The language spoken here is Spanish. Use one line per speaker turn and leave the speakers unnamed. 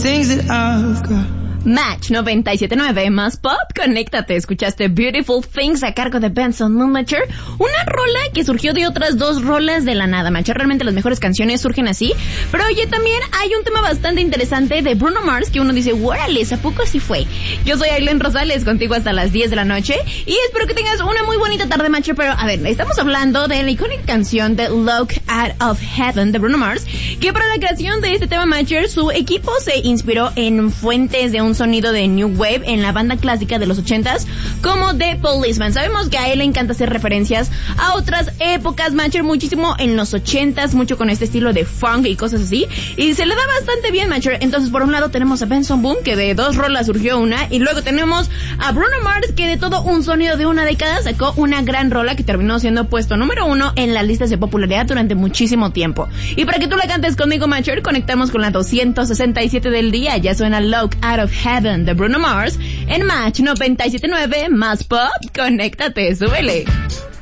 things that I've got.
Match 97.9 más pop, conéctate. Escuchaste Beautiful Things a cargo de Benson Moonmacher, una rola que surgió de otras dos rolas de la nada, macho. Realmente las mejores canciones surgen así. Pero oye, también hay un tema bastante interesante de Bruno Mars que uno dice, ¡órale! ¿A poco así fue? Yo soy Aileen Rosales, contigo hasta las 10 de la noche y espero que tengas una muy bonita tarde, macho. Pero a ver, estamos hablando de la icónica canción de Look Out of Heaven de Bruno Mars, que para la creación de este tema, macho, su equipo se inspiró en fuentes de un sonido de New Wave en la banda clásica de los 80s como The Policeman. Sabemos que a él le encanta hacer referencias a otras épocas, macho, muchísimo en los 80s, mucho con este estilo de funk y cosas así, y se le da bastante bien, macho. Entonces por un lado tenemos a Benson Boone, que de dos rolas surgió una, y luego tenemos a Bruno Mars, que de todo un sonido de una década sacó una gran rola que terminó siendo puesto número 1 en las listas de popularidad durante muchísimo tiempo. Y para que tú la cantes conmigo, macho, conectamos con la 267 del día. Ya suena Look Out of Heaven de Bruno Mars en Match 97.9 más pop. Conéctate, súbele.